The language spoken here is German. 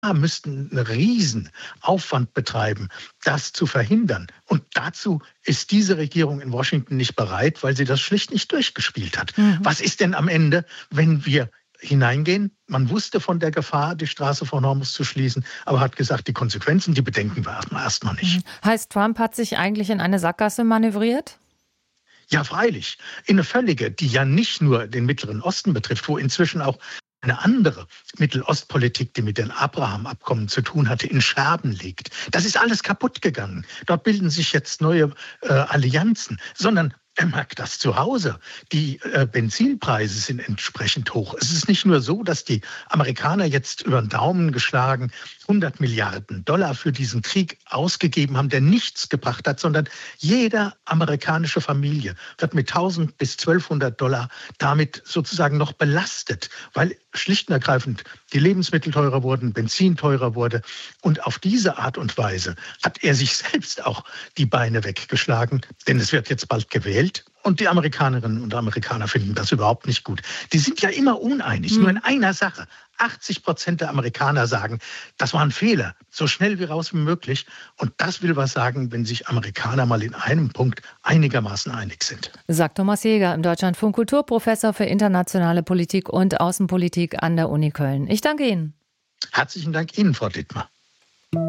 müssten einen riesen Aufwand betreiben, das zu verhindern. Und dazu ist diese Regierung in Washington nicht bereit, weil sie das schlicht nicht durchgespielt hat. Was ist denn am Ende, wenn wir hineingehen? Man wusste von der Gefahr, die Straße von Hormuz zu schließen, aber hat gesagt, die Konsequenzen, die bedenken wir erst noch nicht. Heißt, Trump hat sich eigentlich in eine Sackgasse manövriert? Ja, freilich. In eine völlige, die ja nicht nur den Mittleren Osten betrifft, wo inzwischen auch eine andere Mittelostpolitik, die mit den Abraham-Abkommen zu tun hatte, in Scherben liegt. Das ist alles kaputt gegangen. Dort bilden sich jetzt neue Allianzen, sondern er merkt das zu Hause. Die Benzinpreise sind entsprechend hoch. Es ist nicht nur so, dass die Amerikaner jetzt über den Daumen geschlagen 100 Milliarden Dollar für diesen Krieg ausgegeben haben, der nichts gebracht hat, sondern jede amerikanische Familie wird mit 1000 bis 1200 Dollar damit sozusagen noch belastet, weil schlicht und ergreifend die Lebensmittel teurer wurden, Benzin teurer wurde. Und auf diese Art und Weise hat er sich selbst auch die Beine weggeschlagen, denn es wird jetzt bald gewählt. Und die Amerikanerinnen und Amerikaner finden das überhaupt nicht gut. Die sind ja immer uneinig, nur in einer Sache. 80% der Amerikaner sagen, das war ein Fehler, so schnell wie raus wie möglich. Und das will was sagen, wenn sich Amerikaner mal in einem Punkt einigermaßen einig sind. Sagt Thomas Jäger im Deutschlandfunk Kulturprofessor für internationale Politik und Außenpolitik an der Uni Köln. Ich danke Ihnen. Herzlichen Dank Ihnen, Frau Dittmar.